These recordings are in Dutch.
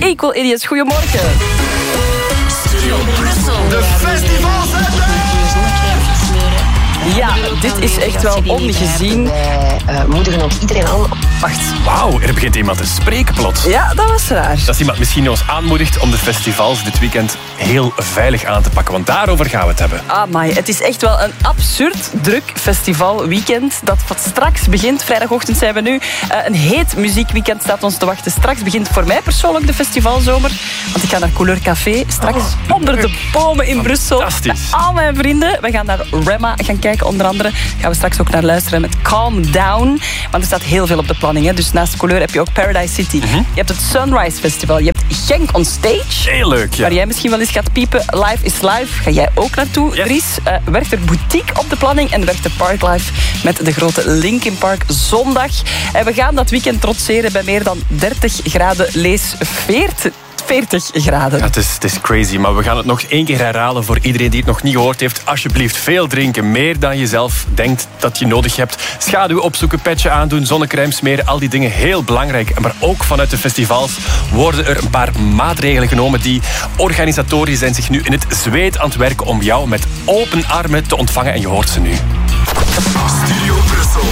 Equal Idiots. Goedemorgen. Studio Brussel. De festivalzender! Ja, dit is echt wel ongezien. Wij moedigen ook iedereen aan. Wacht. Wauw, er begint iemand te spreken plots. Ja, dat was raar. Dat is iemand misschien ons aanmoedigt om de festivals dit weekend heel veilig aan te pakken. Want daarover gaan we het hebben. Amai, het is echt wel een absurd druk festivalweekend dat wat straks begint. Vrijdagochtend zijn we nu. Een heet muziekweekend staat ons te wachten. Straks begint voor mij persoonlijk de festivalzomer. Want ik ga naar Couleur Café. Straks onder de bomen in Brussel. Fantastisch. Met al mijn vrienden. We gaan naar Rema gaan kijken onder andere. Gaan we straks ook naar luisteren met Calm Down. Want er staat heel veel op de planning. Hè. Dus naast Couleur heb je ook Paradise City. Je hebt het Sunrise Festival. Je hebt Genk on Stage. Heel leuk, ja. Waar jij misschien wel eens gaat piepen. Live is Live. Ga jij ook naartoe, Yes. Dries? Werkt er Boutique op de planning en werkt de Parklife met de grote Linkin Park zondag. En we gaan dat weekend trotseren bij meer dan 30 graden. Lees 40 graden. Ja, het is crazy, maar we gaan het nog 1 keer herhalen voor iedereen die het nog niet gehoord heeft. Alsjeblieft, veel drinken. Meer dan je zelf denkt dat je nodig hebt. Schaduw opzoeken, petje aandoen, zonnecrème smeren. Al die dingen heel belangrijk. Maar ook vanuit de festivals worden er een paar maatregelen genomen. Die organisatoren zijn zich nu in het zweet aan het werken om jou met open armen te ontvangen. En je hoort ze nu. Studio Brussel.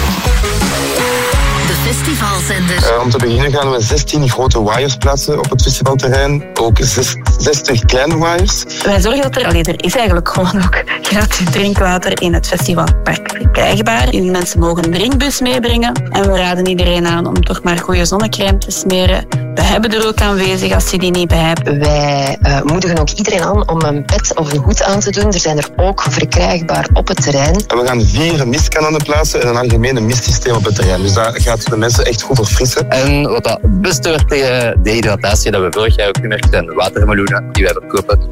De festivalzender. Om te beginnen gaan we 16 grote waaiers plaatsen op het festivalterrein. Ook 60 kleine waaiers. Wij zorgen dat er is eigenlijk gewoon ook gratis drinkwater in het festivalpark verkrijgbaar. Mensen mogen een drinkbus meebrengen. En we raden iedereen aan om toch maar goede zonnecrème te smeren. We hebben er ook aanwezig als je die niet bij hebt. Wij moedigen ook iedereen aan om een pet of een hoed aan te doen. Er zijn er ook verkrijgbaar op het terrein. En we gaan 4 mistkanonnen plaatsen en een algemene mistsysteem op het terrein. Dus dat gaat de mensen echt goed verfrissen. En wat dat best wordt tegen dehydratatie, dat we vorig jaar ook gemerkt zijn, de watermeloenen die wij verkopen.